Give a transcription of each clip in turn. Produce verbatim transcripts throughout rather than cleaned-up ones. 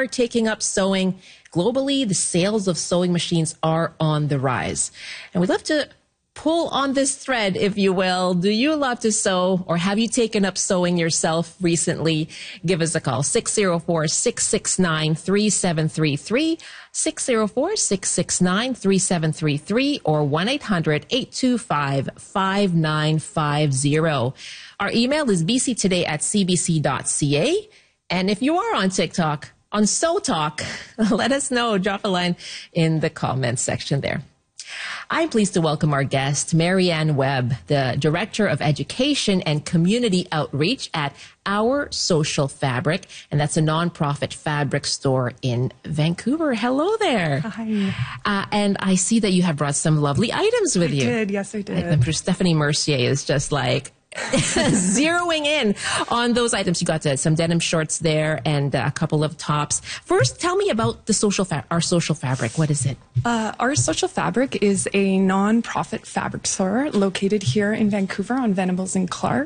are taking up sewing. Globally, the sales of sewing machines are on the rise. And we'd love to pull on this thread, if you will. Do you love to sew, or have you taken up sewing yourself recently? Give us a call, six oh four, six six nine, three seven three three, six oh four, six six nine, three seven three three, or one eight hundred, eight two five, five nine five zero. Our email is b c today at c b c dot c a. And if you are on TikTok, on Sew Talk, let us know. Drop a line in the comments section there. I'm pleased to welcome our guest, Marianne Webb, the Director of Education and Community Outreach at Our Social Fabric, and that's a nonprofit fabric store in Vancouver. Hello there. Hi. Uh, and I see that you have brought some lovely items with I you. I did, yes I did. I'm sure Stephanie Mercier is just like zeroing in on those items. You got uh, some denim shorts there and uh, a couple of tops. First, tell me about the social fa- our social fabric. What is it? Uh, our Social Fabric is a non-profit fabric store located here in Vancouver on Venables and Clark.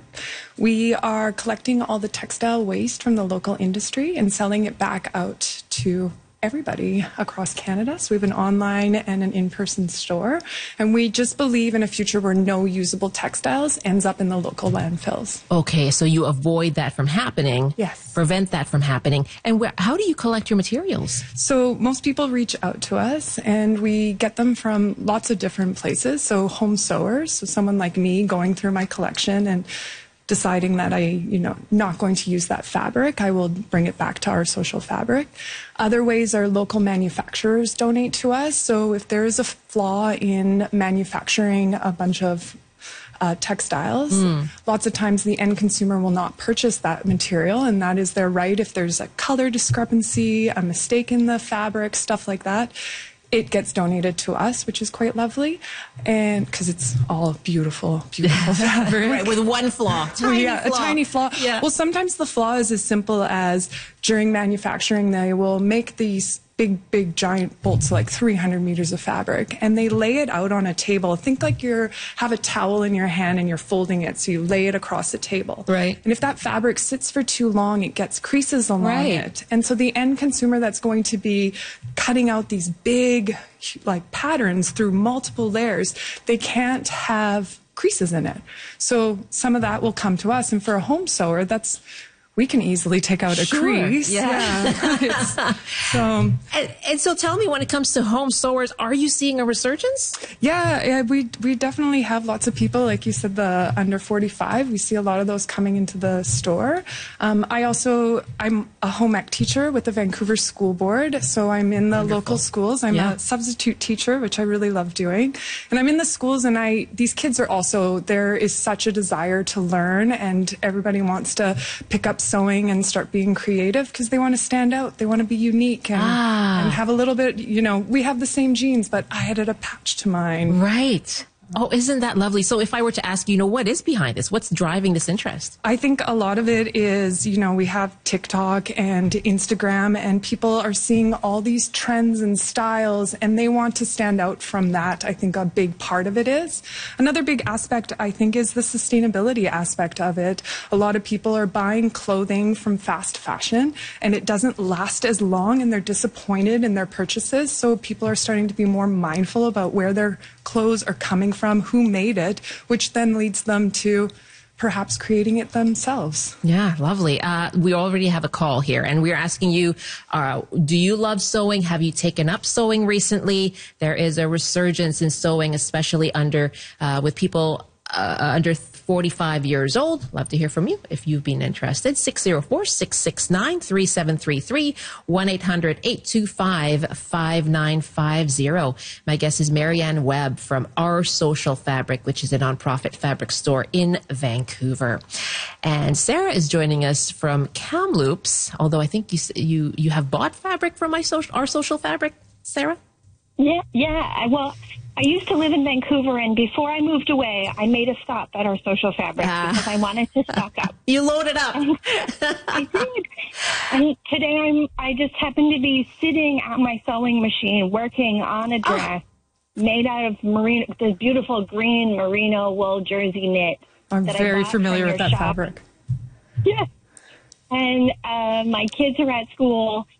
We are collecting all the textile waste from the local industry and selling it back out to everybody across Canada. So we have an online and an in-person store, and we just believe in a future where no usable textiles ends up in the local landfills. Okay, so you avoid that from happening. Yes. Prevent that from happening. And where, how do you collect your materials? So most people reach out to us, and we get them from lots of different places. So home sewers, so someone like me going through my collection and deciding that I, you know, not going to use that fabric, I will bring it back to Our Social Fabric. Other ways are local manufacturers donate to us. So if there is a flaw in manufacturing a bunch of uh, textiles, mm. lots of times the end consumer will not purchase that material, and that is their right. If there's a color discrepancy, a mistake in the fabric, stuff like that, it gets donated to us, which is quite lovely, and because it's all beautiful, beautiful fabric. Right, with one flaw. Tiny yeah, flaw. a tiny flaw. Yeah. Well, sometimes the flaw is as simple as during manufacturing, they will make these big, big, giant bolts, like three hundred meters of fabric, and they lay it out on a table. Think like you have a towel in your hand and you're folding it, so you lay it across the table. Right. And if that fabric sits for too long, it gets creases along right. it. And so the end consumer that's going to be cutting out these big, like, patterns through multiple layers, they can't have creases in it. So some of that will come to us, and for a home sewer, that's we can easily take out a sure. crease. Yeah. yeah. so, and, and so tell me, when it comes to home sewers, are you seeing a resurgence? Yeah, yeah, we we definitely have lots of people, like you said, the under forty-five. We see a lot of those coming into the store. Um, I also, I'm a home ec teacher with the Vancouver School Board, so I'm in the Wonderful. local schools. I'm yeah. a substitute teacher, which I really love doing. And I'm in the schools, and I these kids are also, there is such a desire to learn, and everybody wants to pick up sewing and start being creative because they want to stand out. They want to be unique and, ah. and have a little bit, you know, we have the same genes, but I added a patch to mine. Right. Oh, isn't that lovely? So if I were to ask you, you know, what is behind this? What's driving this interest? I think a lot of it is, you know, we have TikTok and Instagram, and people are seeing all these trends and styles, and they want to stand out from that. I think a big part of it is. Another big aspect, I think, is the sustainability aspect of it. A lot of people are buying clothing from fast fashion, and it doesn't last as long, and they're disappointed in their purchases. So people are starting to be more mindful about where their clothes are coming from, who made it, which then leads them to perhaps creating it themselves. Yeah, lovely. Uh, we already have a call here, and we're asking you, uh, do you love sewing? Have you taken up sewing recently? There is a resurgence in sewing, especially under uh, with people uh, under forty-five years old. Love to hear from you if you've been interested. six oh four, six six nine, three seven three three, one eight hundred, eight two five, five nine five zero. My guest is Marianne Webb from Our Social Fabric, which is a nonprofit fabric store in Vancouver. And Sarah is joining us from Kamloops, although I think you you you have bought fabric from my social, Our Social Fabric, Sarah? Yeah, yeah. Well, I used to live in Vancouver, and before I moved away, I made a stop at Our Social Fabric ah. because I wanted to stock up. You loaded up. And I did. And today I'm, I just happened to be sitting at my sewing machine working on a dress oh. made out of merino, this beautiful green merino wool jersey knit. I'm that very I bought familiar from with that shop. fabric. Yeah. And uh, my kids are at school,